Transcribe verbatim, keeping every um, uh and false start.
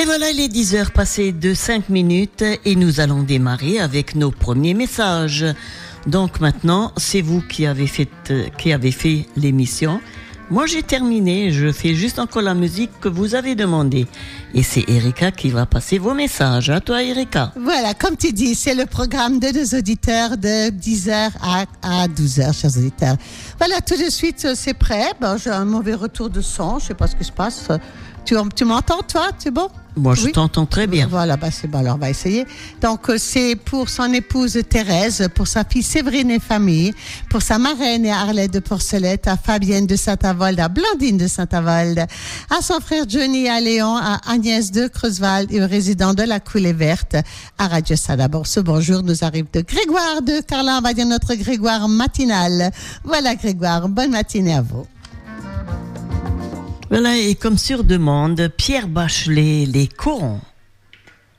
Et voilà, il est dix heures passées de cinq minutes et nous allons démarrer avec nos premiers messages. Donc maintenant, c'est vous qui avez fait, qui avez fait l'émission. Moi, j'ai terminé. Je fais juste encore la musique que vous avez demandé. Et c'est Erika qui va passer vos messages. À toi, Erika. Voilà, comme tu dis, c'est le programme de nos auditeurs de dix heures à, à douze heures, chers auditeurs. Voilà, tout de suite, c'est prêt. Bon, j'ai un mauvais retour de son. Je sais pas ce qui se passe. Tu, tu m'entends, toi? C'est bon? Moi, je oui. t'entends très bien. Voilà, bah c'est bon, alors on va essayer. Donc, c'est pour son épouse Thérèse, pour sa fille Séverine et famille, pour sa marraine et Arlette de Porcelette, à Fabienne de Saint-Avold, à Blandine de Saint-Avold, à son frère Johnny, à Léon, à Agnès de Creusval et aux résidents de la Coulée Verte, à Radio Ça. D'abord, ce bonjour nous arrive de Grégoire de Carlin, on va dire notre Grégoire matinal. Voilà, Grégoire, bonne matinée à vous. Voilà, et comme sur demande, Pierre Bachelet, les corons.